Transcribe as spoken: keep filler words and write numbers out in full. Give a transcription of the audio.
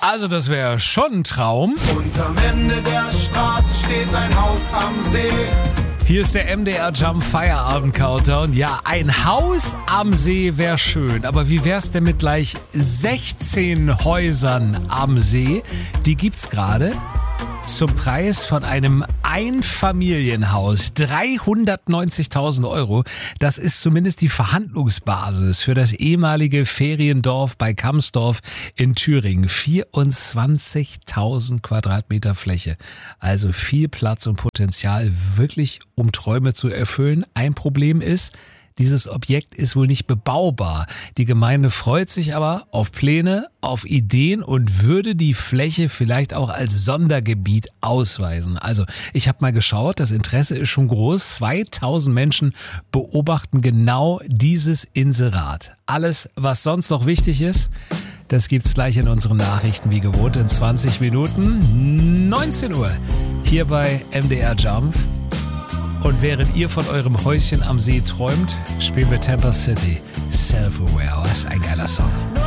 Also das wäre schon ein Traum. Und am Ende der Straße steht ein Haus am See. Hier ist der M D R Jump Feierabend Countdown. Ja, ein Haus am See wäre schön, aber wie wär's denn mit gleich sechzehn Häusern am See? Die gibt's gerade zum Preis von einem Einfamilienhaus. dreihundertneunzigtausend Euro. Das ist zumindest die Verhandlungsbasis für das ehemalige Feriendorf bei Kamsdorf in Thüringen. vierundzwanzigtausend Quadratmeter Fläche. Also viel Platz und Potenzial, wirklich um Träume zu erfüllen. Ein Problem ist, dieses Objekt ist wohl nicht bebaubar. Die Gemeinde freut sich aber auf Pläne, auf Ideen und würde die Fläche vielleicht auch als Sondergebiet ausweisen. Also ich habe mal geschaut, das Interesse ist schon groß. zweitausend Menschen beobachten genau dieses Inserat. Alles, was sonst noch wichtig ist, das gibt's gleich in unseren Nachrichten wie gewohnt in zwanzig Minuten. neunzehn Uhr hier bei M D R Jump. Und während ihr von eurem Häuschen am See träumt, spielen wir Tampa City. Self-Aware, was ein geiler Song.